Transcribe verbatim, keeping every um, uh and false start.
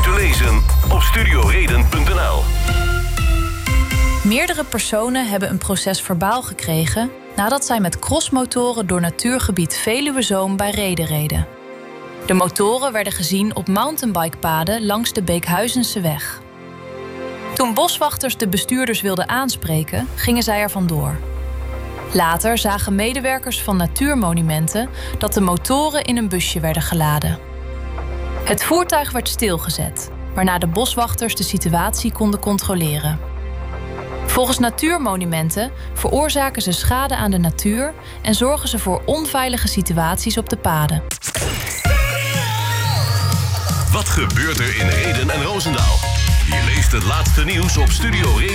te lezen op studioreden punt n l. Meerdere personen hebben een proces verbaal gekregen nadat zij met crossmotoren door natuurgebied Veluwezoom bij Rheden reden. De motoren werden gezien op mountainbikepaden langs de Beekhuizense weg. Toen boswachters de bestuurders wilden aanspreken, gingen zij er vandoor. Later zagen medewerkers van Natuurmonumenten dat de motoren in een busje werden geladen. Het voertuig werd stilgezet, waarna de boswachters de situatie konden controleren. Volgens Natuurmonumenten veroorzaken ze schade aan de natuur en zorgen ze voor onveilige situaties op de paden. Wat gebeurt er in Rheden en Roosendaal? Je leest het laatste nieuws op Studio Reden.